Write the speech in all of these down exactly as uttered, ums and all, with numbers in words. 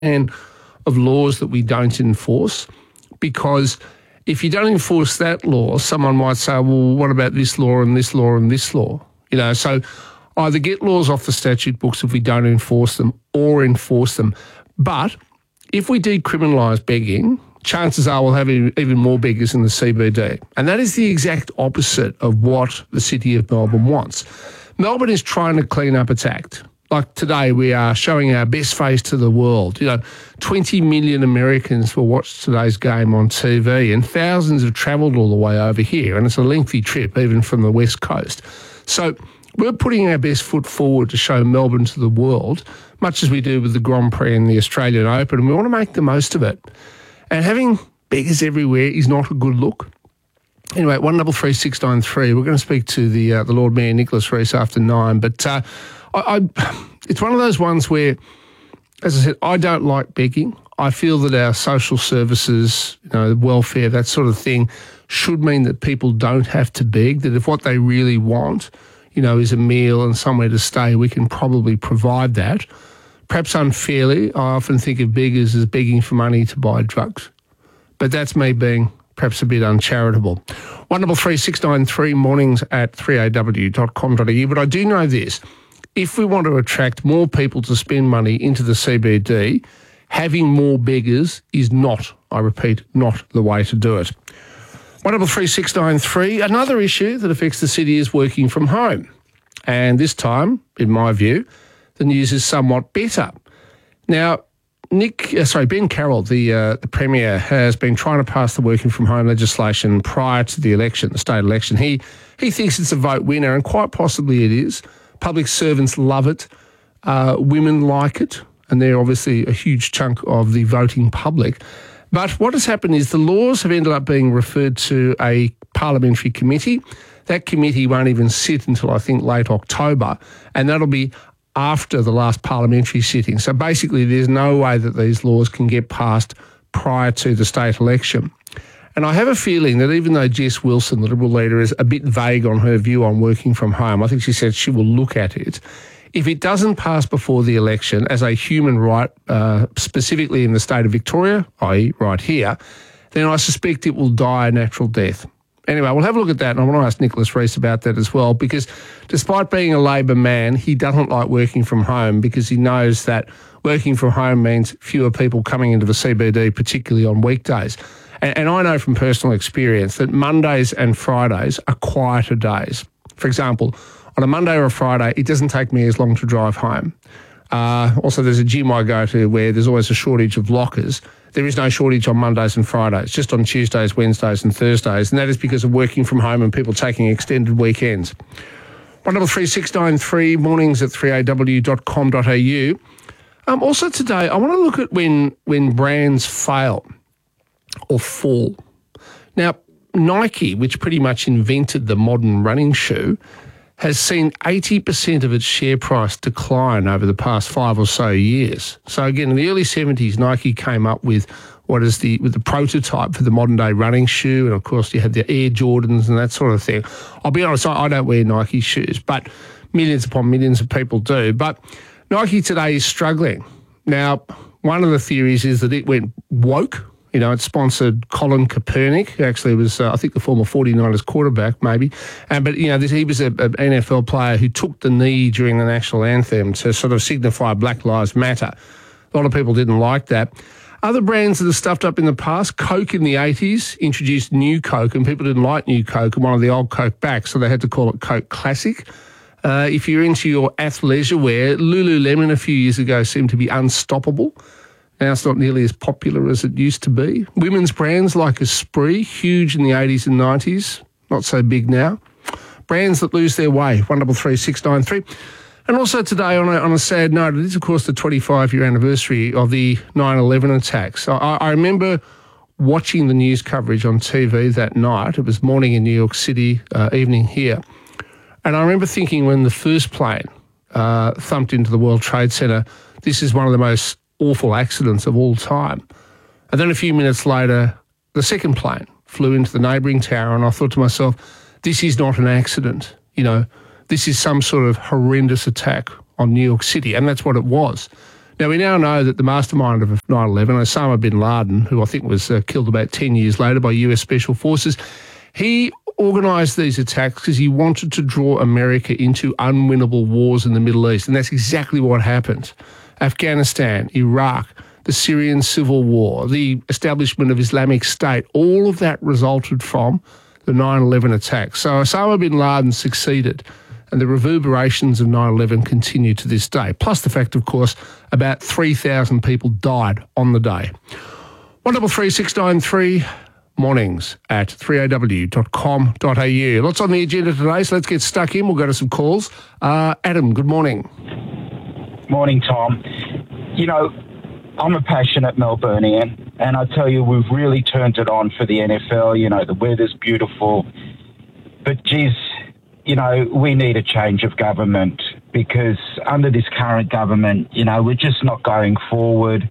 and of laws that we don't enforce, because if you don't enforce that law, someone might say, well, what about this law and this law and this law? You know, so either get laws off the statute books if we don't enforce them, or enforce them. But if we decriminalise begging, chances are we'll have even more beggars in the C B D. And that is the exact opposite of what the City of Melbourne wants. Melbourne is trying to clean up its act. Like today, we are showing our best face to the world. You know, twenty million Americans will watch today's game on T V, and thousands have travelled all the way over here, and it's a lengthy trip, even from the West Coast. So we're putting our best foot forward to show Melbourne to the world, much as we do with the Grand Prix and the Australian Open, and we want to make the most of it. And having beggars everywhere is not a good look. Anyway, one double three six nine three. We're going to speak to the uh, the Lord Mayor Nicholas Rees after nine, but uh, I, I, it's one of those ones where, as I said, I don't like begging. I feel that our social services, you know, welfare, that sort of thing, should mean that people don't have to beg. That if what they really want, you know, is a meal and somewhere to stay, we can probably provide that. Perhaps unfairly, I often think of beggars as begging for money to buy drugs. But that's me being perhaps a bit uncharitable. one double three six nine three, mornings at three a w dot com dot a u. But I do know this. If we want to attract more people to spend money into the C B D, having more beggars is not, I repeat, not the way to do it. one double three six nine three, another issue that affects the city is working from home. And this time, in my view, the news is somewhat better. Now, Nick, uh, sorry, Ben Carroll, the uh, the Premier, has been trying to pass the working from home legislation prior to the election, the state election. He he thinks it's a vote winner, and quite possibly it is. Public servants love it. Uh, women like it, and they're obviously a huge chunk of the voting public. But what has happened is the laws have ended up being referred to a parliamentary committee. That committee won't even sit until, I think, late October, and that'll be after the last parliamentary sitting. So basically there's no way that these laws can get passed prior to the state election. And I have a feeling that even though Jess Wilson, the Liberal leader, is a bit vague on her view on working from home, I think she said she will look at it. If it doesn't pass before the election as a human right, uh, specifically in the state of Victoria, that is right here, then I suspect it will die a natural death. Anyway, we'll have a look at that, and I want to ask Nicholas Rees about that as well, because despite being a Labor man, he doesn't like working from home because he knows that working from home means fewer people coming into the C B D, particularly on weekdays. And, and I know from personal experience that Mondays and Fridays are quieter days. For example, on a Monday or a Friday, it doesn't take me as long to drive home. Uh, also, there's a gym I go to where there's always a shortage of lockers. There is no shortage on Mondays and Fridays, just on Tuesdays, Wednesdays and Thursdays, and that is because of working from home and people taking extended weekends. one double three six nine three, mornings at three a w dot com dot a u. Um, also today, I want to look at when, when brands fail or fall. Now, Nike, which pretty much invented the modern running shoe, has seen eighty percent of its share price decline over the past five or so years. So again, in the early seventies, Nike came up with what is the with the prototype for the modern day running shoe, and of course you had the Air Jordans and that sort of thing. I'll be honest, I don't wear Nike shoes, but millions upon millions of people do. But Nike today is struggling. Now, one of the theories is that it went woke. You know, it sponsored Colin Kaepernick, who actually was, uh, I think, the former forty-niners quarterback, maybe. Um, but, you know, this, he was an N F L player who took the knee during the national anthem to sort of signify Black Lives Matter. A lot of people didn't like that. Other brands that have stuffed up in the past, Coke in the eighties introduced New Coke, and people didn't like New Coke and wanted the old Coke back, so they had to call it Coke Classic. Uh, if you're into your athleisure wear, Lululemon a few years ago seemed to be unstoppable. Now it's not nearly as popular as it used to be. Women's brands like Esprit, huge in the eighties and nineties, not so big now. Brands that lose their way, one double three six nine three. And also today, on a, on a sad note, it is, of course, the twenty-five-year anniversary of the nine eleven attacks. I, I remember watching the news coverage on T V that night. It was morning in New York City, uh, evening here. And I remember thinking when the first plane uh, thumped into the World Trade Center, this is one of the most awful accidents of all time. And then a few minutes later, the second plane flew into the neighbouring tower, and I thought to myself, this is not an accident. You know, this is some sort of horrendous attack on New York City, and that's what it was. Now, we now know that the mastermind of nine eleven, Osama bin Laden, who I think was uh, killed about ten years later by U S Special Forces, he organised these attacks because he wanted to draw America into unwinnable wars in the Middle East, and that's exactly what happened. Afghanistan, Iraq, the Syrian civil war, the establishment of Islamic State, all of that resulted from the nine eleven attacks. So Osama bin Laden succeeded, and the reverberations of nine eleven continue to this day. Plus the fact, of course, about three thousand people died on the day. one three three six nine three, mornings at three a w dot com dot a u. Lots on the agenda today, so let's get stuck in. We'll go to some calls. Uh, Adam, good morning. Morning, Tom. You know, I'm a passionate Melburnian, and I tell you, we've really turned it on for the N F L. You know, the weather's beautiful. But, geez, you know, we need a change of government because under this current government, you know, we're just not going forward.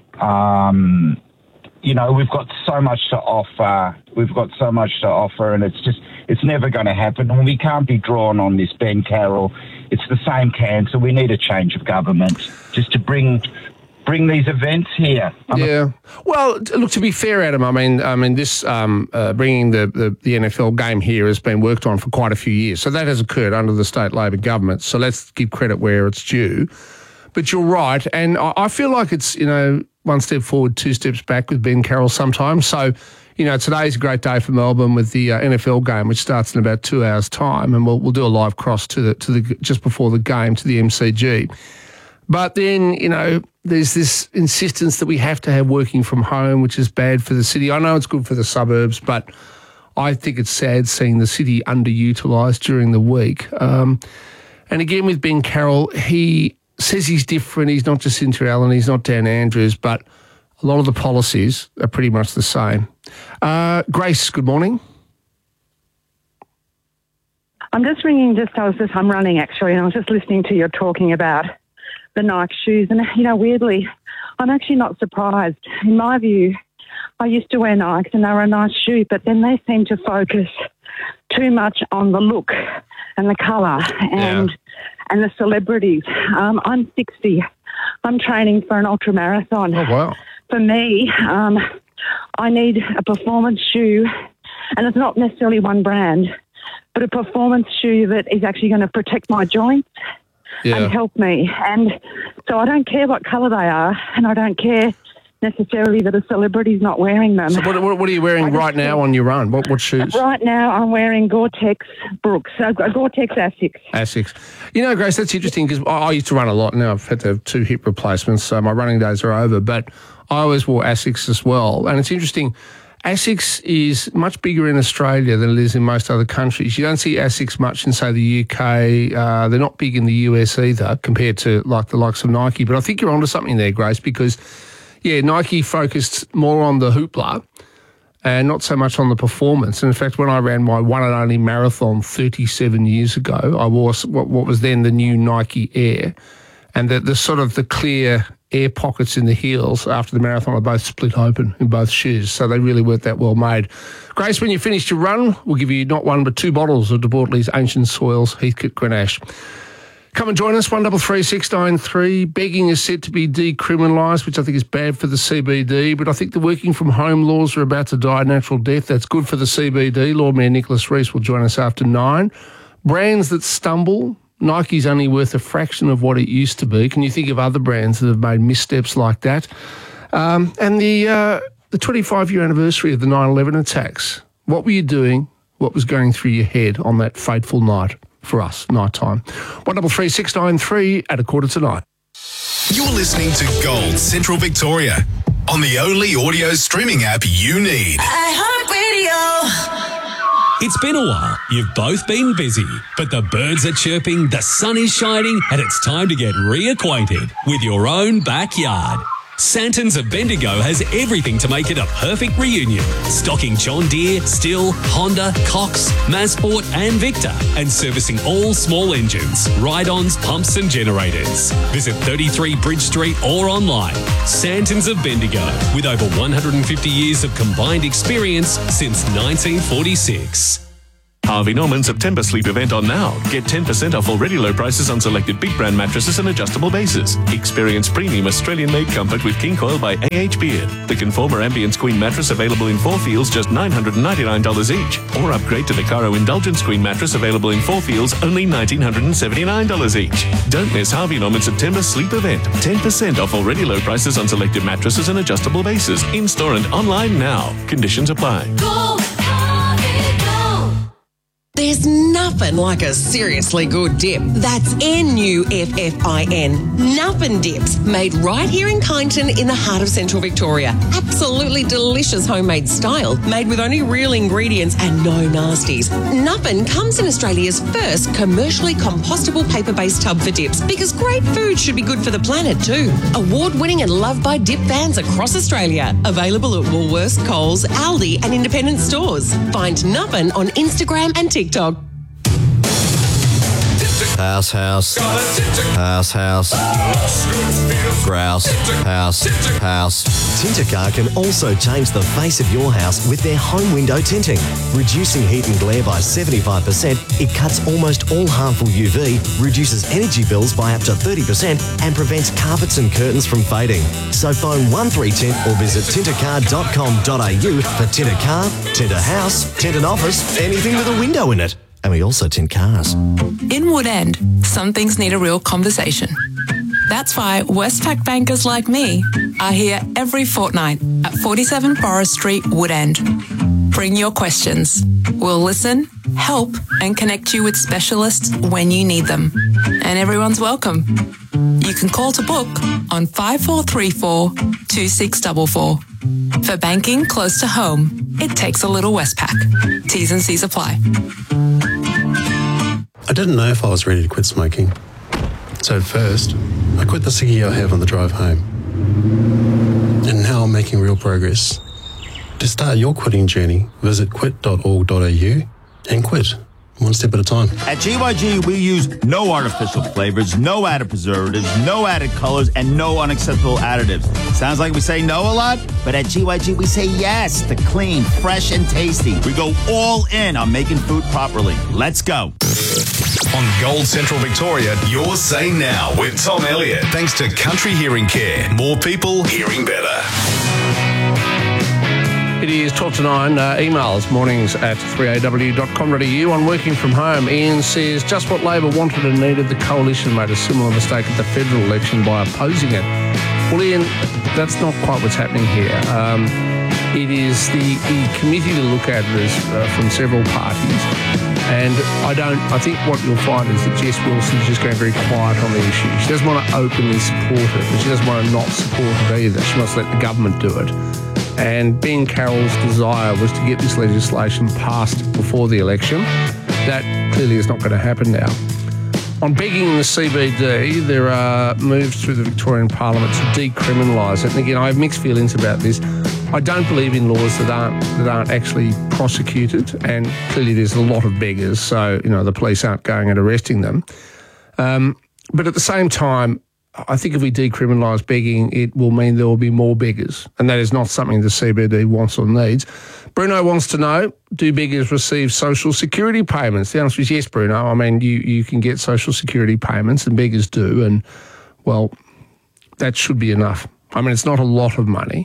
Um, you know, we've got so much to offer. We've got so much to offer, and it's just, it's never going to happen. And we can't be drawn on this Ben Carroll. It's the same cancer. We need a change of government just to bring... bring these events here. I'm yeah. Well, look, to be fair, Adam, I mean, I mean, this um, uh, bringing the, the, the N F L game here has been worked on for quite a few years. So that has occurred under the state Labor government. So let's give credit where it's due. But you're right. And I, I feel like it's, you know, one step forward, two steps back with Ben Carroll sometimes. So, you know, today's a great day for Melbourne with the uh, N F L game, which starts in about two hours' time. And we'll, we'll do a live cross to the to the just before the game to the M C G. But then, you know, there's this insistence that we have to have working from home, which is bad for the city. I know it's good for the suburbs, but I think it's sad seeing the city underutilised during the week. Um, and again, with Ben Carroll, he says he's different. He's not Jacinta Allen, he's not Dan Andrews, but a lot of the policies are pretty much the same. Uh, Grace, good morning. I'm just ringing, just, I was just, I'm running actually, and I was just listening to you talking about the Nike shoes. And, you know, weirdly, I'm actually not surprised. In my view, I used to wear Nikes and they were a nice shoe, but then they seem to focus too much on the look and the colour and yeah. and the celebrities. Um, I'm sixty. I'm training for an ultra marathon. Oh, wow. For me, um, I need a performance shoe, and it's not necessarily one brand, but a performance shoe that is actually going to protect my joints. Yeah. And help me. And so I don't care what colour they are, and I don't care necessarily that a celebrity's not wearing them. So what, what, what are you wearing right now care. on your run? What, what shoes? Right now I'm wearing Gore-Tex Brooks, uh, Gore-Tex Asics. Asics. You know, Grace, that's interesting because I, I used to run a lot. Now I've had to have two hip replacements, so my running days are over. But I always wore Asics as well. And it's interesting, Asics is much bigger in Australia than it is in most other countries. You don't see Asics much in, say, the U K. Uh, they're not big in the U S either compared to like the likes of Nike. But I think you're onto something there, Grace, because, yeah, Nike focused more on the hoopla and not so much on the performance. And in fact, when I ran my one and only marathon thirty-seven years ago, I wore what, what was then the new Nike Air. And the, the sort of the clear air pockets in the heels after the marathon are both split open in both shoes. So they really weren't that well made. Grace, when you finished your run, we'll give you not one but two bottles of De Bortolys Ancient Soils Heathcote Grenache. Come and join us, one three three six nine three. Begging is set to be decriminalised, which I think is bad for the C B D, but I think the working from home laws are about to die a natural death. That's good for the C B D. Lord Mayor Nicholas Rees will join us after nine. Brands that stumble, Nike's only worth a fraction of what it used to be. Can you think of other brands that have made missteps like that? Um, and the uh, the twenty-five-year anniversary of the nine eleven attacks. What were you doing? What was going through your head on that fateful night for us, night time? one three three six nine three at a quarter to nine. You're listening to Gold Central Victoria on the only audio streaming app you need. iHeartRadio. It's been a while. You've both been busy, but the birds are chirping, the sun is shining, and it's time to get reacquainted with your own backyard. Santons of Bendigo has everything to make it a perfect reunion. Stocking John Deere, Stihl, Honda, Cox, Masport and Victor, and servicing all small engines, ride-ons, pumps and generators. Visit thirty-three Bridge Street or online. Santons of Bendigo, with over one hundred fifty years of combined experience since nineteen forty-six. Harvey Norman September sleep event on now. Get ten percent off already low prices on selected big brand mattresses and adjustable bases. Experience premium Australian-made comfort with King Coil by A H Beard. The Conformer Ambience Queen mattress available in four feels just nine hundred ninety-nine dollars each. Or upgrade to the Caro Indulgence Queen mattress available in four feels only one thousand nine hundred seventy-nine dollars each. Don't miss Harvey Norman September sleep event. ten percent off already low prices on selected mattresses and adjustable bases. In-store and online now. Conditions apply. Go, Harvey, go. There's nothing like a seriously good dip. That's N U F F I N. Nuffin Dips. Made right here in Kyneton in the heart of Central Victoria. Absolutely delicious homemade style. Made with only real ingredients and no nasties. Nuffin comes in Australia's first commercially compostable paper-based tub for dips because great food should be good for the planet too. Award-winning and loved by dip fans across Australia. Available at Woolworths, Coles, Aldi and independent stores. Find Nuffin on Instagram and TikTok. House, house, house, house, grouse, house, house. Tintercar can also change the face of your house with their home window tinting. Reducing heat and glare by seventy-five percent, it cuts almost all harmful U V, reduces energy bills by up to thirty percent and prevents carpets and curtains from fading. So phone one three tint or visit tintercar dot com dot a u for Tinter Car, Tinter House, Tinted Office, anything with a window in it. And we also tint cars. In Woodend, some things need a real conversation. That's why Westpac bankers like me are here every fortnight at forty-seven Forest Street, Woodend. Bring your questions. We'll listen, help, and connect you with specialists when you need them. And everyone's welcome. You can call to book on five four three four, two six four four. For banking close to home, it takes a little Westpac. T's and C's apply. I didn't know if I was ready to quit smoking. So at first, I quit the ciggy I have on the drive home. And now I'm making real progress. To start your quitting journey, visit quit dot org dot a u and quit, one step at a time. At G Y G, we use no artificial flavors, no added preservatives, no added colors, and no unacceptable additives. Sounds like we say no a lot, but at G Y G, we say yes to clean, fresh, and tasty. We go all in on making food properly. Let's go. On Gold Central Victoria, your say now with Tom Elliott. Thanks to Country Hearing Care. More people hearing better. It is twelve to nine. Uh, emails, mornings at three a w dot com dot a u. On working from home, Ian says, just what Labor wanted and needed, the coalition made a similar mistake at the federal election by opposing it. Well, Ian, that's not quite what's happening here. Um, it is the, the committee to look at this uh, from several parties. And I don't, I think what you'll find is that Jess Wilson's just going very quiet on the issue. She doesn't want to openly support it, but she doesn't want to not support it either. She wants to let the government do it. And Ben Carroll's desire was to get this legislation passed before the election. That clearly is not going to happen now. On begging in the C B D, there are moves through the Victorian Parliament to decriminalise it. And again, I have mixed feelings about this. I don't believe in laws that aren't that aren't actually prosecuted, and clearly there's a lot of beggars, so you know the police aren't going and arresting them. Um, but at the same time, I think if we decriminalise begging, it will mean there will be more beggars, and that is not something the C B D wants or needs. Bruno wants to know, do beggars receive social security payments? The answer is yes, Bruno. I mean, you, you can get social security payments, and beggars do, and, well, that should be enough. I mean, it's not a lot of money.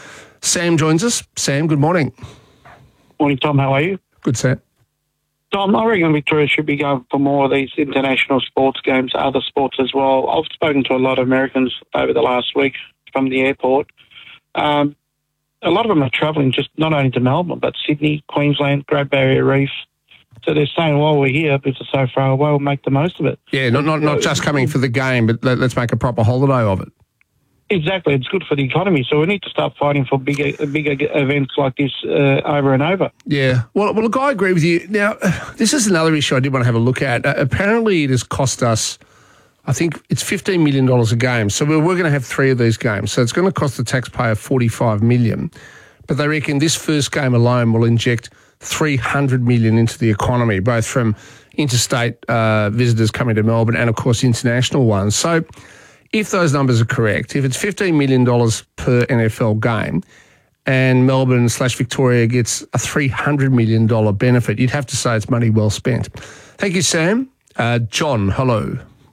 Sam joins us. Sam, good morning. Morning, Tom. How are you? Good, Sam. Tom, I reckon Victoria should be going for more of these international sports games, other sports as well. I've spoken to a lot of Americans over the last week from the airport. Um, a lot of them are travelling just not only to Melbourne, but Sydney, Queensland, Great Barrier Reef. So they're saying, while we're here, because it's so far away, we'll make the most of it. Yeah, not not, not just coming for the game, but let, let's make a proper holiday of it. Exactly. It's good for the economy. So we need to start fighting for bigger bigger events like this uh, over and over. Yeah. Well, well, look, I agree with you. Now, this is another issue I did want to have a look at. Uh, apparently, it has cost us, I think it's fifteen million dollars a game. So we're, we're going to have three of these games. So it's going to cost the taxpayer forty-five million dollars. But they reckon this first game alone will inject three hundred million dollars into the economy, both from interstate uh, visitors coming to Melbourne and, of course, international ones. So if those numbers are correct, if it's fifteen million dollars per N F L game, and Melbourne slash Victoria gets a three hundred million dollars benefit. You'd have to say it's money well spent. Thank you, Sam. Uh, John, hello.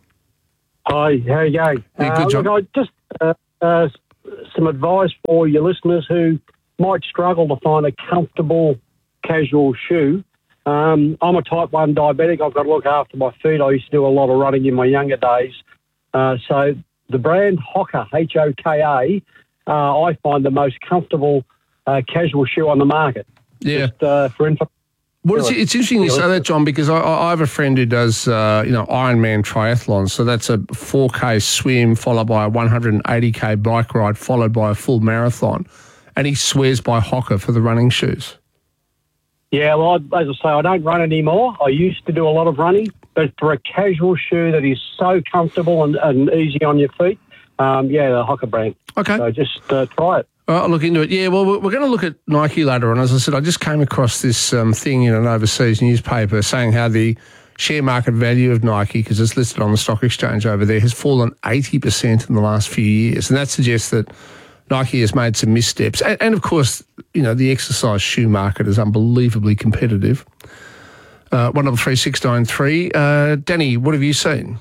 Hi, how are you going? Yeah, good, uh, John. Look, I just uh, uh, some advice for your listeners who might struggle to find a comfortable casual shoe. Um, I'm a type one diabetic. I've got to look after my feet. I used to do a lot of running in my younger days. Uh, so the brand Hoka, H O K A, uh, I find the most comfortable uh, casual shoe on the market. Yeah. Just, uh, for info. Well, it's, it's interesting you say that, John, because I, I have a friend who does, uh, you know, Ironman triathlons. So that's a four K swim followed by a one hundred eighty K bike ride followed by a full marathon. And he swears by Hoka for the running shoes. Yeah, well, as I say, I don't run anymore. I used to do a lot of running, but for a casual shoe that is so comfortable and, and easy on your feet, um, yeah, the Hoka brand. Okay. So just uh, try it. All right, I'll look into it. Yeah, well, we're going to look at Nike later on. As I said, I just came across this um, thing in an overseas newspaper saying how the share market value of Nike, because it's listed on the stock exchange over there, has fallen eighty percent in the last few years. And that suggests that Nike has made some missteps. And, and of course, you know, the exercise shoe market is unbelievably competitive. Uh, one double three six nine three. Uh, Danny, what have you seen?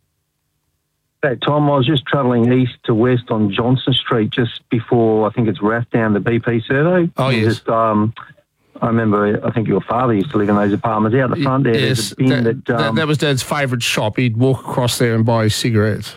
That time I was just travelling east to west on Johnson Street just before, I think it's Rathdown, the B P survey. Oh, and yes. Just, um, I remember, I think your father used to live in those apartments. Out the front there, Yes, there's a bin that, that... that, Um, that was Dad's favourite shop. He'd walk across there and buy his cigarettes.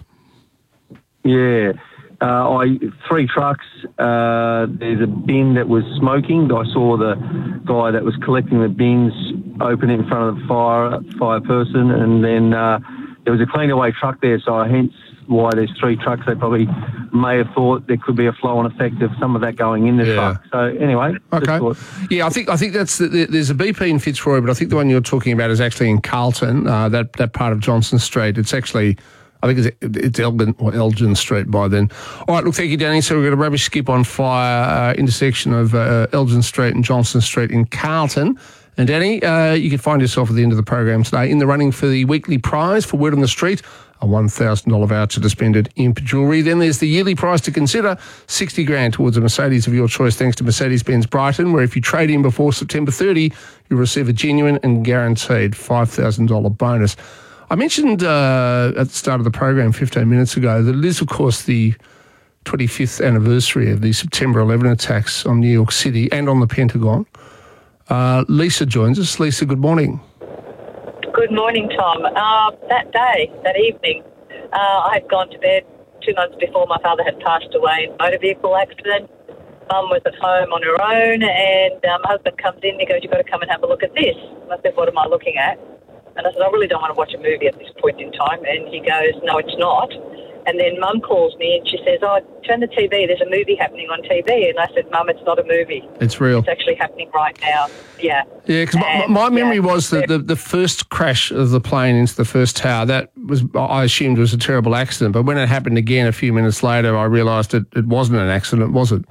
Yeah. Uh, I three trucks. Uh, there's a bin that was smoking. I saw the guy that was collecting the bins open it in front of the fire fire person, and then uh, there was a clean away truck there. So hence why there's three trucks. They probably may have thought there could be a flow-on effect of some of that going in the Yeah. truck. So anyway, just Okay. thought- Yeah, I think I think that's the, there's a B P in Fitzroy, but I think the one you're talking about is actually in Carlton, uh, that that part of Johnson Street. It's actually, I think it's it's Elgin or Elgin Street by then. All right, look, thank you, Danny. So we've got a rubbish skip on fire uh, intersection of uh, Elgin Street and Johnson Street in Carlton. And Danny, uh, you can find yourself at the end of the program today in the running for the weekly prize for Word on the Street, a one thousand dollars voucher to spend at Imp Jewellery. Then there's the yearly prize to consider, sixty grand towards a Mercedes of your choice, thanks to Mercedes-Benz Brighton, where if you trade in before September thirtieth, you'll receive a genuine and guaranteed five thousand dollars bonus. I mentioned uh, at the start of the program fifteen minutes ago that it is, of course, the twenty-fifth anniversary of the September eleventh attacks on New York City and on the Pentagon. Uh, Lisa joins us. Lisa, good morning. Good morning, Tom. Uh, that day, that evening, uh, I had gone to bed two months before my father had passed away in a motor vehicle accident. Mum was at home on her own, and um, my husband comes in and he goes, "You've got to come and have a look at this." And I said, "What am I looking at?" And I said, "I really don't want to watch a movie at this point in time." And he goes, "No, it's not." And then Mum calls me and she says, "Oh, turn the T V. There's a movie happening on T V." And I said, "Mum, it's not a movie. It's real. It's actually happening right now." Yeah. Yeah, because my, And, my memory yeah, was that the, the first crash of the plane into the first tower, that was, I assumed was a terrible accident. But when it happened again a few minutes later, I realised it, it wasn't an accident, was it?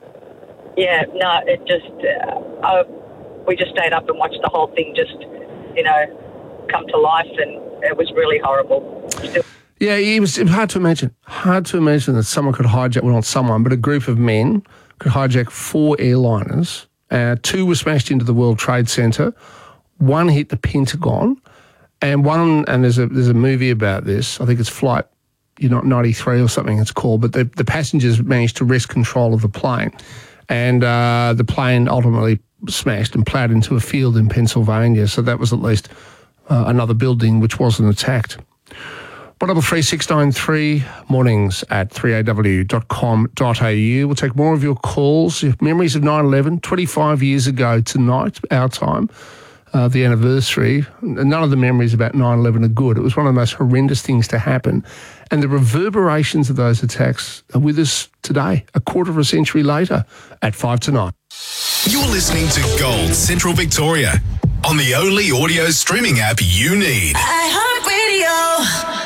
Yeah, no, it just, uh, uh, we just stayed up and watched the whole thing just, you know, come to life, and it was really horrible. Still- Yeah, it was hard to imagine. Hard to imagine that someone could hijack, well, not someone, but a group of men could hijack four airliners. Uh, two were smashed into the World Trade Center. One hit the Pentagon. And one, and there's a there's a movie about this. I think it's Flight, you know, ninety-three or something it's called. But the, the passengers managed to wrest control of the plane. And uh, the plane ultimately smashed and ploughed into a field in Pennsylvania. So that was at least uh, another building which wasn't attacked. one double three six nine three, mornings at three a w dot com dot a u. We'll take more of your calls. Your memories of nine eleven, twenty-five years ago tonight, our time, uh, the anniversary. None of the memories about nine eleven are good. It was one of the most horrendous things to happen. And the reverberations of those attacks are with us today, a quarter of a century later, at five to nine. You're listening to Gold Central Victoria on the only audio streaming app you need. iHeartRadio.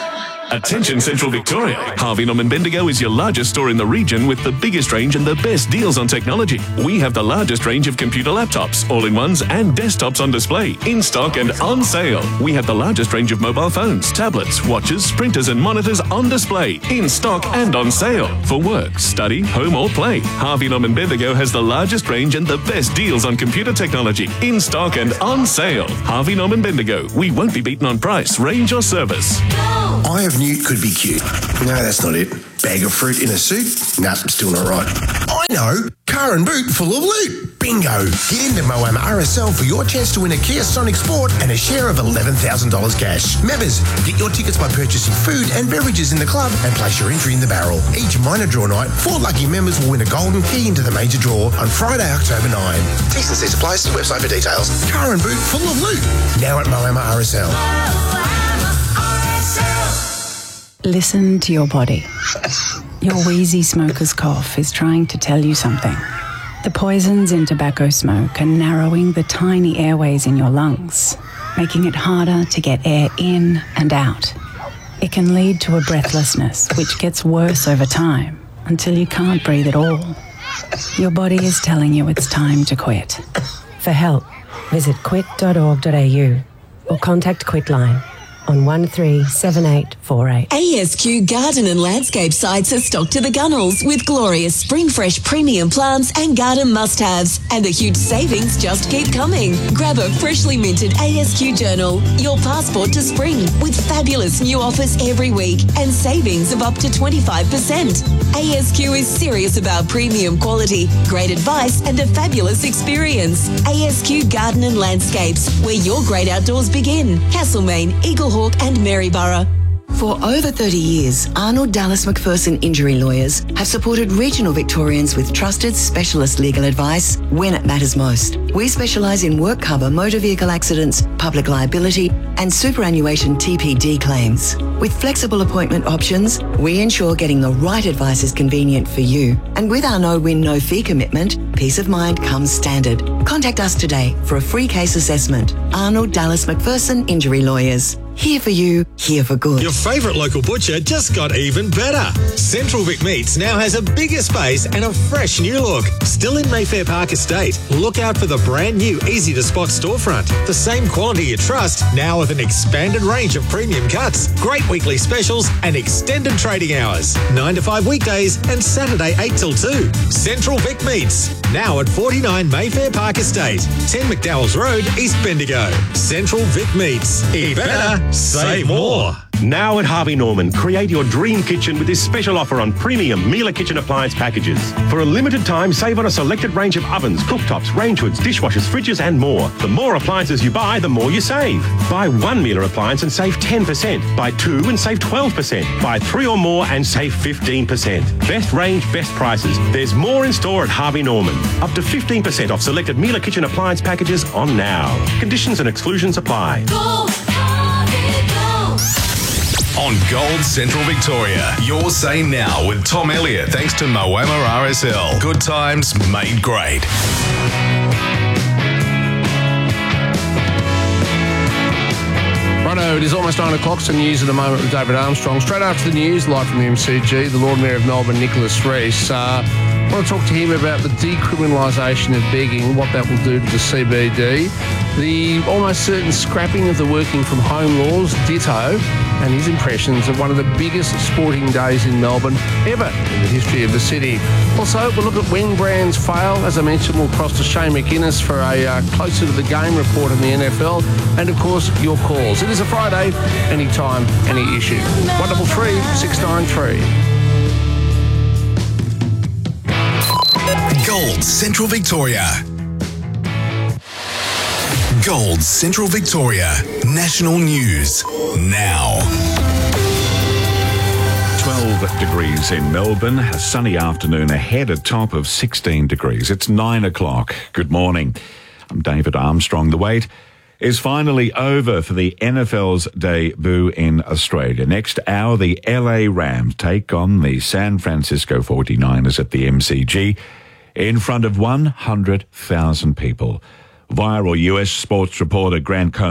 Attention Central Victoria. Harvey Norman Bendigo is your largest store in the region with the biggest range and the best deals on technology. We have the largest range of computer laptops, all-in-ones and desktops on display, in stock and on sale. We have the largest range of mobile phones, tablets, watches, printers and monitors on display, in stock and on sale. For work, study, home or play, Harvey Norman Bendigo has the largest range and the best deals on computer technology, in stock and on sale. Harvey Norman Bendigo. We won't be beaten on price, range or service. Eye of Newt could be cute. No, that's not it. Bag of fruit in a suit? Nah, still not right. I know. Car and boot full of loot. Bingo. Get into Moama R S L for your chance to win a Kia Sonic Sport and a share of eleven thousand dollars cash. Members, get your tickets by purchasing food and beverages in the club and place your entry in the barrel. Each minor draw night, four lucky members will win a golden key into the major draw on Friday, October ninth. T's and C's apply. See website for details. Car and boot full of loot. Now at Moama R S L. Listen to your body. Your wheezy smoker's cough is trying to tell you something. The poisons in tobacco smoke are narrowing the tiny airways in your lungs, making it harder to get air in and out. It can lead to a breathlessness, which gets worse over time until you can't breathe at all. Your body is telling you it's time to quit. For help, visit quit dot org dot a u or contact Quitline on one three seven eight four eight. A S Q Garden and Landscape sites are stocked to the gunnels with glorious spring fresh premium plants and garden must-haves. And the huge savings just keep coming. Grab a freshly minted A S Q journal, your passport to spring, with fabulous new offers every week and savings of up to twenty-five percent. A S Q is serious about premium quality, great advice and a fabulous experience. A S Q Garden and Landscapes, where your great outdoors begin. Castlemaine, Eaglehawk and Maryborough. For over thirty years, Arnold Dallas McPherson Injury Lawyers have supported regional Victorians with trusted specialist legal advice when it matters most. We specialise in work cover, motor vehicle accidents, public liability and superannuation T P D claims. With flexible appointment options, we ensure getting the right advice is convenient for you. And with our no-win, no-fee commitment, peace of mind comes standard. Contact us today for a free case assessment. Arnold Dallas McPherson Injury Lawyers. Here for you, here for good. Your favourite local butcher just got even better. Central Vic Meats now has a bigger space and a fresh new look. Still in Mayfair Park Estate. Look out for the brand new easy-to-spot storefront. The same quality you trust, now with an expanded range of premium cuts, great weekly specials and extended trading hours. nine to five weekdays and Saturday eight till two. Central Vic Meats, now at forty-nine Mayfair Park Estate, ten McDowell's Road, East Bendigo. Central Vic Meats. Eat better. Save more. Now at Harvey Norman, create your dream kitchen with this special offer on premium Miele kitchen appliance packages. For a limited time, save on a selected range of ovens, cooktops, range hoods, dishwashers, fridges and more. The more appliances you buy, the more you save. Buy one Miele appliance and save ten percent. Buy two and save twelve percent. Buy three or more and save fifteen percent. Best range, best prices. There's more in store at Harvey Norman. Up to fifteen percent off selected Miele kitchen appliance packages on now. Conditions and exclusions apply. Go, On Gold Central Victoria, your say now with Tom Elliott, thanks to Moama R S L. Good times made great. Righto, it is almost nine o'clock, so news at the moment with David Armstrong. Straight after the news, live from the M C G, the Lord Mayor of Melbourne, Nicholas Rees. Uh, I want to talk to him about the decriminalisation of begging, what that will do to the C B D, the almost certain scrapping of the working from home laws, ditto, and his impressions of one of the biggest sporting days in Melbourne ever in the history of the city. Also, we'll look at when brands fail. As I mentioned, we'll cross to Shane McInnes for a uh, closer to the game report in the N F L, and of course, your calls. It is a Friday, anytime, any issue. one double three six nine three. Gold Central Victoria. Gold Central Victoria. National news now. twelve degrees in Melbourne, a sunny afternoon ahead, a top of sixteen degrees. It's nine o'clock. Good morning. I'm David Armstrong. The wait is finally over for the N F L's debut in Australia. Next hour, the L A Rams take on the San Francisco forty-niners at the M C G in front of one hundred thousand people. Viral U S sports reporter Grant Cohn has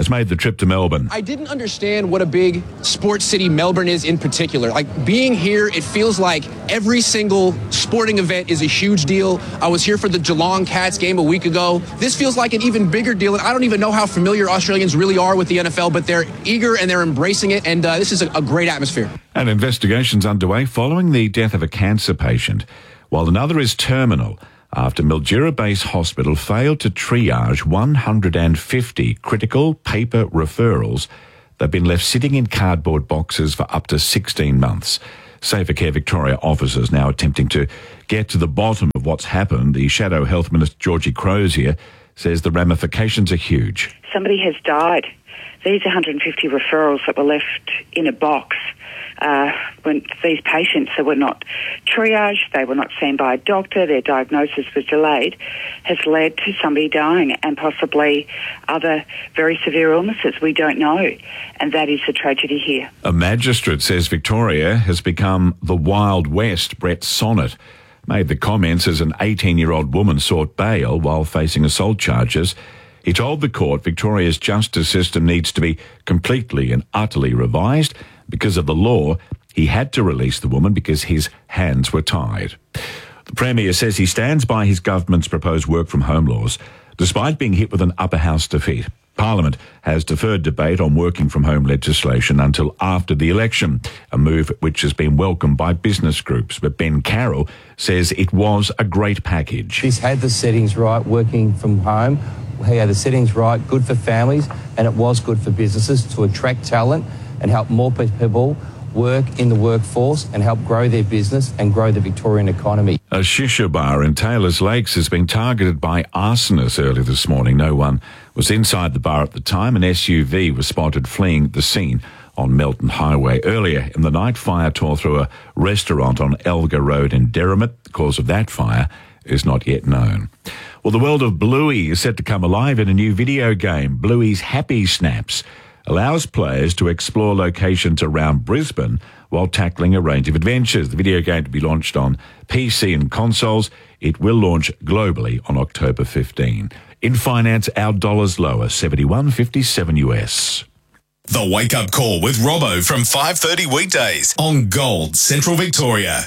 has made the trip to Melbourne. I didn't understand what a big sports city Melbourne is in particular. Like, being here, it feels like every single sporting event is a huge deal. I was here for the Geelong Cats game a week ago. This feels like an even bigger deal. And I don't even know how familiar Australians really are with the N F L, but they're eager and they're embracing it. And uh, this is a, a great atmosphere. An investigation's underway following the death of a cancer patient, while another is terminal after Mildura Base Hospital failed to triage one hundred fifty critical paper referrals. They've been left sitting in cardboard boxes for up to sixteen months. Safer Care Victoria officers now attempting to get to the bottom of what's happened. The Shadow Health Minister, Georgie Crozier, says the ramifications are huge. Somebody has died. These one hundred fifty referrals that were left in a box, uh, when these patients that were not triaged, they were not seen by a doctor, their diagnosis was delayed, has led to somebody dying and possibly other very severe illnesses. We don't know, and that is the tragedy here. A magistrate says Victoria has become the Wild West. Brett Sonnet made the comments as an eighteen-year-old woman sought bail while facing assault charges. He told the court Victoria's justice system needs to be completely and utterly revised. Because of the law, he had to release the woman because his hands were tied. The Premier says he stands by his government's proposed work-from-home laws, despite being hit with an upper house defeat. Parliament has deferred debate on working-from-home legislation until after the election, a move which has been welcomed by business groups. But Ben Carroll says it was a great package. This had the settings right, working from home. He had the settings right, good for families, and it was good for businesses to attract talent and help more people work in the workforce and help grow their business and grow the Victorian economy. A shisha bar in Taylors Lakes has been targeted by arsonists early this morning. No one was inside the bar at the time. An S U V was spotted fleeing the scene on Melton Highway. Earlier in the night, fire tore through a restaurant on Elga Road in Derrimut. The cause of that fire is not yet known. Well, the world of Bluey is set to come alive in a new video game. Bluey's Happy Snaps allows players to explore locations around Brisbane while tackling a range of adventures. The video game to be launched on P C and consoles. It will launch globally on October fifteenth. In finance, our dollar's lower, seventy-one fifty-seven U S. The Wake Up Call with Robbo from five thirty weekdays on Gold Central Victoria.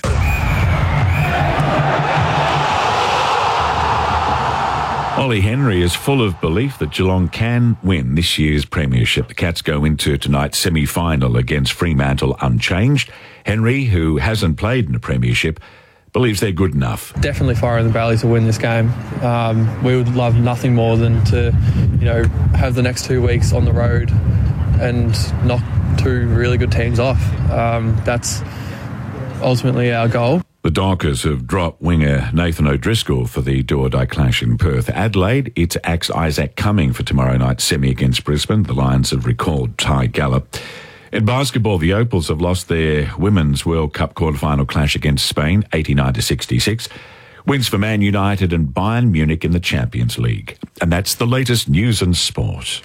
Ollie Henry is full of belief that Geelong can win this year's premiership. The Cats go into tonight's semi-final against Fremantle unchanged. Henry, who hasn't played in a premiership, believes they're good enough. Definitely fire in the belly to win this game. Um, we would love nothing more than to, you know, have the next two weeks on the road and knock two really good teams off. Um, that's ultimately our goal. The Dockers have dropped winger Nathan O'Driscoll for the do-or-die clash in Perth. Adelaide, it's Axe Isaac Cumming for tomorrow night's semi against Brisbane. The Lions have recalled Ty Gallup. In basketball, the Opals have lost their Women's World Cup quarter-final clash against Spain, eighty-nine to sixty-six. Wins for Man United and Bayern Munich in the Champions League. And that's the latest news and sport.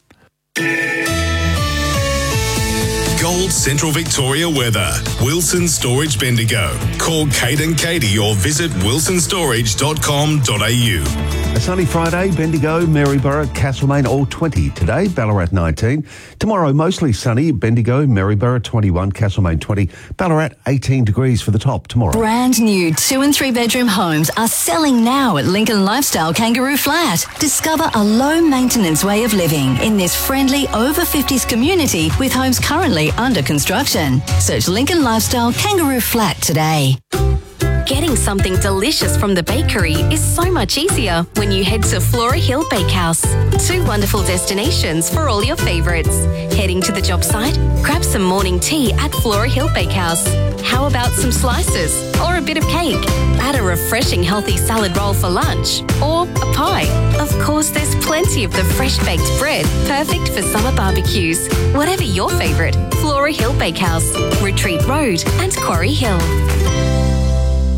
Gold Central Victoria weather. Wilson Storage Bendigo. Call Kate and Katie or visit wilson storage dot com dot a u. A sunny Friday, Bendigo, Maryborough, Castlemaine, all twenty. Today, Ballarat nineteen. Tomorrow, mostly sunny, Bendigo, Maryborough twenty-one, Castlemaine twenty. Ballarat eighteen degrees for the top tomorrow. Brand new two and three bedroom homes are selling now at Lincoln Lifestyle Kangaroo Flat. Discover a low maintenance way of living in this friendly over fifties community with homes currently under construction. Search Lincoln Lifestyle Kangaroo Flat today. Getting something delicious from the bakery is so much easier when you head to Flora Hill Bakehouse. Two wonderful destinations for all your favourites. Heading to the job site? Grab some morning tea at Flora Hill Bakehouse. How about some slices or a bit of cake? Add a refreshing healthy salad roll for lunch or a pie. Of course, there's plenty of the fresh baked bread, perfect for summer barbecues. Whatever your favourite, Flora Hill Bakehouse, Retreat Road and Quarry Hill.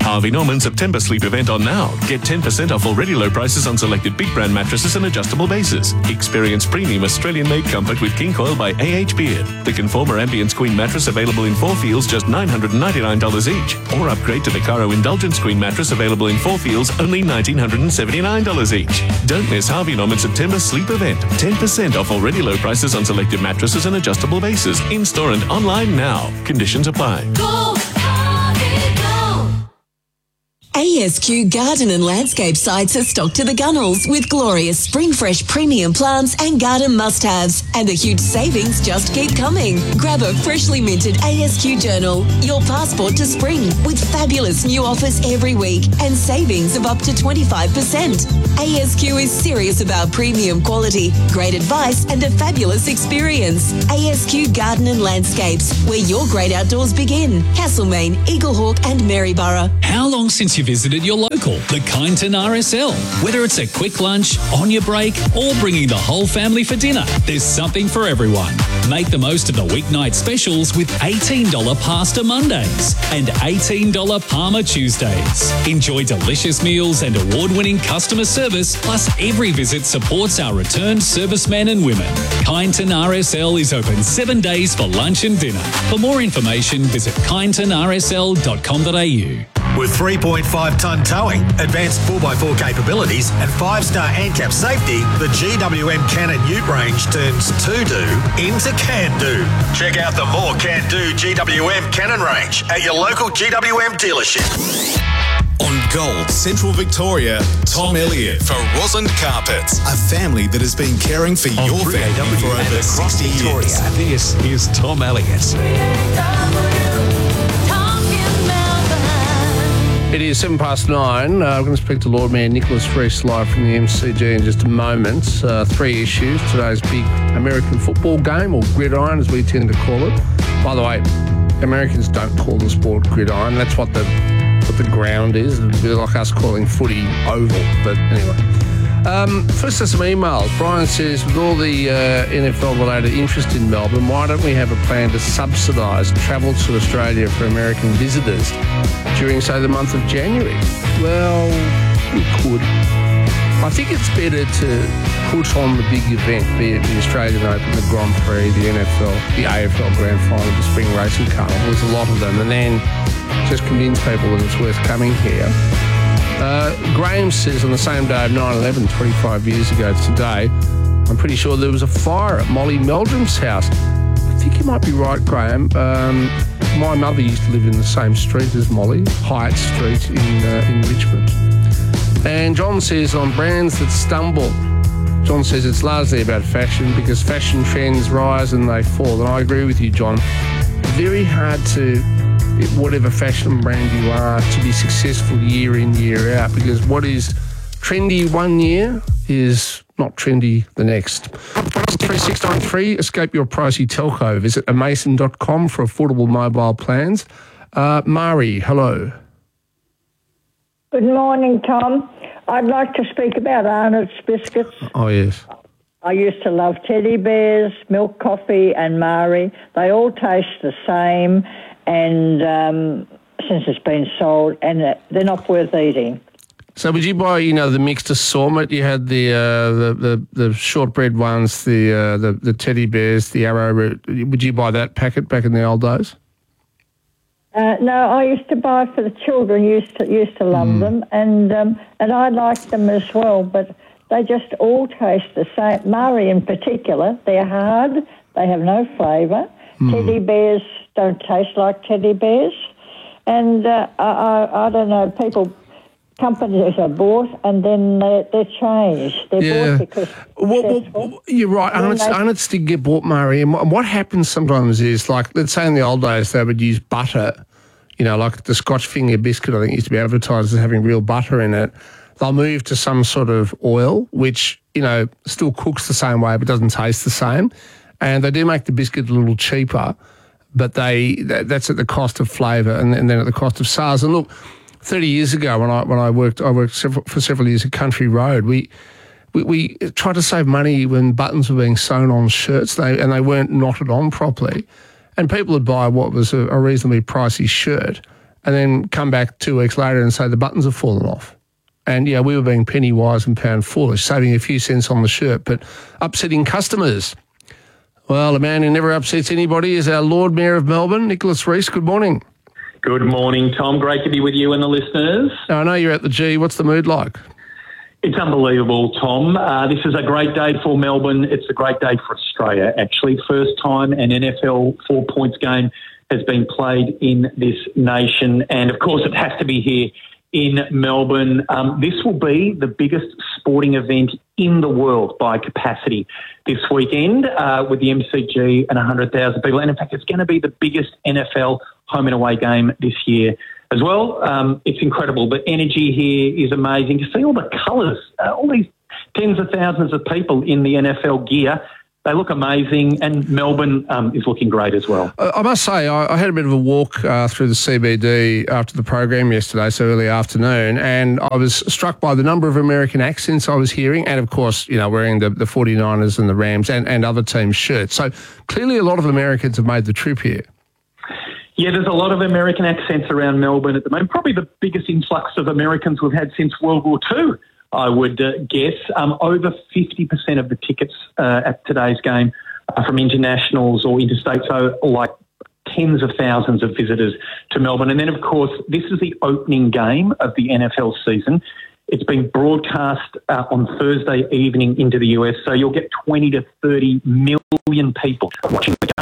Harvey Norman September sleep event on now. Get ten percent off already low prices on selected big brand mattresses and adjustable bases. Experience premium Australian-made comfort with King Coil by A H Beard. The Conformer Ambience Queen mattress available in four feels, just nine hundred ninety-nine dollars each. Or upgrade to the Caro Indulgence Queen mattress available in four feels, only one thousand nine hundred seventy-nine dollars each. Don't miss Harvey Norman September sleep event. ten percent off already low prices on selected mattresses and adjustable bases. In-store and online now. Conditions apply. Go, Harvey, go. A S Q Garden and Landscape sites are stocked to the gunnels with glorious spring fresh premium plants and garden must-haves. And the huge savings just keep coming. Grab a freshly minted A S Q journal, your passport to spring, with fabulous new offers every week and savings of up to twenty-five percent. A S Q is serious about premium quality, great advice and a fabulous experience. A S Q Garden and Landscapes, where your great outdoors begin. Castlemaine, Eaglehawk and Maryborough. How long since you visited your local, the Kyneton R S L? Whether it's a quick lunch, on your break, or bringing the whole family for dinner, there's something for everyone. Make the most of the weeknight specials with eighteen dollars Pasta Mondays and eighteen dollars Parma Tuesdays. Enjoy delicious meals and award-winning customer service, plus every visit supports our returned servicemen and women. Kyneton R S L is open seven days for lunch and dinner. For more information, visit kyneton r s l dot com dot a u. With three point five tonne towing, advanced four by four capabilities and five star ANCAP safety, the G W M Cannon Ute range turns to-do into can-do. Check out the more can-do G W M Cannon range at your local G W M dealership. On Gold Central Victoria, Tom Elliott for Rosin Carpets, a family that has been caring for On your three A W family for and over across sixty Victoria, years. This is Tom Elliott. It is seven past nine. Uh, I'm going to speak to Lord Mayor Nicholas Rees live from the M C G in just a moment. Uh, three issues. Today's big American football game, or gridiron as we tend to call it. By the way, Americans don't call the sport gridiron. That's what the what the ground is. It's a bit like us calling footy oval. But anyway. Um, first, there's some emails. Brian says, with all the uh, N F L-related interest in Melbourne, why don't we have a plan to subsidise travel to Australia for American visitors during, say, the month of January? Well, we could. I think it's better to put on the big event, be it the Australian Open, the Grand Prix, the N F L, the A F L Grand Final, the Spring Racing Carnival. There's a lot of them. And then just convince people that it's worth coming here. Uh, Graham says on the same day of nine eleven, twenty-five years ago today, I'm pretty sure there was a fire at Molly Meldrum's house. I think you might be right, Graham. Um, my mother used to live in the same street as Molly, Hyatt Street in, uh, in Richmond. And John says on brands that stumble, John says it's largely about fashion because fashion trends rise and they fall. And I agree with you, John. Very hard to... whatever fashion brand you are, to be successful year in, year out, because what is trendy one year is not trendy the next. three six nine three, escape your pricey telco. Visit amason dot com for affordable mobile plans. Uh, Mari, hello. Good morning, Tom. I'd like to speak about Arnott's biscuits. Oh, yes. I used to love teddy bears, milk coffee and Mari. They all taste the same. And um, since it's been sold, and they're not worth eating. So would you buy, you know, the mixed assortment? You had the uh, the, the the shortbread ones, the uh, the the teddy bears, the arrowroot. Would you buy that packet back in the old days? Uh, no, I used to buy for the children. Used to used to love mm. them, and um, and I liked them as well. But they just all taste the same. Mari in particular, they're hard. They have no flavour. Mm. Teddy bears don't taste like teddy bears. And uh, I, I, I don't know, people, companies are bought and then they're, they're changed. They're yeah. bought because well, well, you're right. Arnott's, they... Arnott's did get bought, Murray. And what happens sometimes is, like, let's say in the old days they would use butter, you know, like the Scotch finger biscuit, I think, used to be advertised as having real butter in it. They'll move to some sort of oil, which, you know, still cooks the same way but doesn't taste the same. And they do make the biscuit a little cheaper, but they that, that's at the cost of flavour and, and then at the cost of sales. And look, thirty years ago when I when I worked I worked several, for several years at Country Road, we, we we tried to save money when buttons were being sewn on shirts they, and they weren't knotted on properly. And people would buy what was a, a reasonably pricey shirt and then come back two weeks later and say the buttons have fallen off. And, yeah, we were being penny wise and pound foolish, saving a few cents on the shirt, but upsetting customers. Well, the man who never upsets anybody is our Lord Mayor of Melbourne, Nicholas Rees. Good morning. Good morning, Tom. Great to be with you and the listeners. Now, I know you're at the G. What's the mood like? It's unbelievable, Tom. Uh, this is a great day for Melbourne. It's a great day for Australia, actually. First time an N F L four-points game has been played in this nation. And, of course, it has to be here in Melbourne. Um, this will be the biggest sporting event in the world by capacity this weekend uh, with the M C G and one hundred thousand people. And, in fact, it's going to be the biggest N F L home and away game this year as well. Um, it's incredible. The energy here is amazing. You see all the colours, uh, all these tens of thousands of people in the N F L gear. They look amazing, and Melbourne um, is looking great as well. I must say, I, I had a bit of a walk uh, through the C B D after the program yesterday, so early afternoon, and I was struck by the number of American accents I was hearing, and of course, you know, wearing the, the forty-niners and the Rams and, and other teams' shirts. So clearly a lot of Americans have made the trip here. Yeah, there's a lot of American accents around Melbourne at the moment. Probably the biggest influx of Americans we've had since World War Two, I would uh, guess. Um, over fifty percent of the tickets uh, at today's game are from internationals or interstate, so like tens of thousands of visitors to Melbourne. And then, of course, this is the opening game of the N F L season. It's been broadcast uh, on Thursday evening into the U S, so you'll get twenty to thirty million people watching the